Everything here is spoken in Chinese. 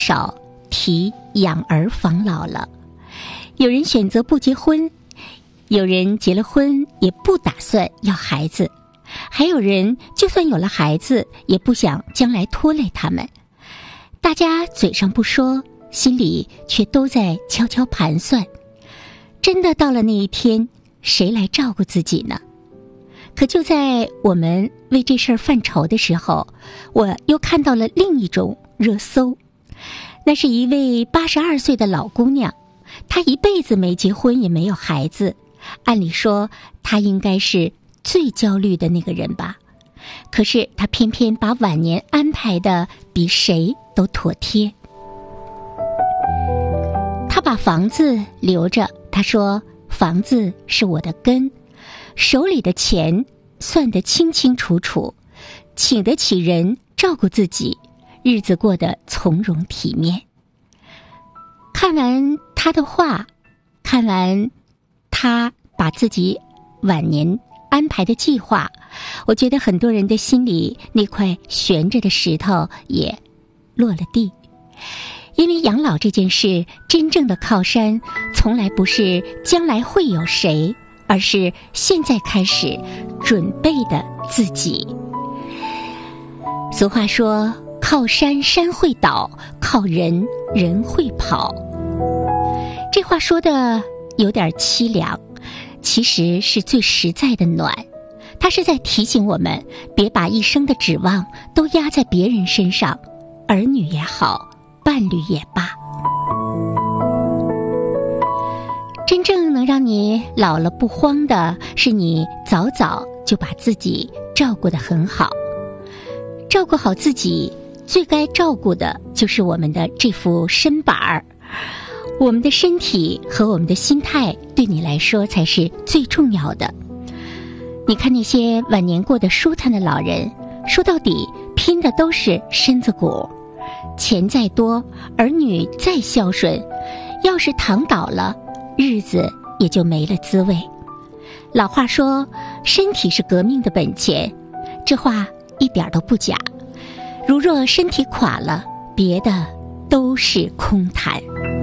少提养儿防老了。有人选择不结婚，有人结了婚也不打算要孩子，还有人就算有了孩子也不想将来拖累他们。大家嘴上不说，心里却都在悄悄盘算，真的到了那一天，谁来照顾自己呢？可就在我们为这事儿犯愁的时候，我又看到了另一种热搜。那是一位82岁的老姑娘，她一辈子没结婚也没有孩子，按理说她应该是最焦虑的那个人吧。可是她偏偏把晚年安排的比谁都妥帖。她把房子留着，她说房子是我的根，手里的钱算得清清楚楚，请得起人照顾自己，日子过得从容体面。看完他的话，看完他把自己晚年安排的计划，我觉得很多人的心里那块悬着的石头也落了地。因为养老这件事，真正的靠山从来不是将来会有谁，而是现在开始准备的自己。俗话说，靠山山会倒，靠人人会跑。这话说的有点凄凉，其实是最实在的暖。它是在提醒我们，别把一生的指望都压在别人身上，儿女也好，伴侣也罢。真正能让你老了不慌的，是你早早就把自己照顾得很好。照顾好自己，最该照顾的就是我们的这副身板儿。我们的身体和我们的心态，对你来说才是最重要的。你看那些晚年过得舒坦的老人，说到底拼的都是身子骨。钱再多，儿女再孝顺，要是躺倒了，日子也就没了滋味。老话说，身体是革命的本钱，这话一点都不假。如若身体垮了，别的都是空谈。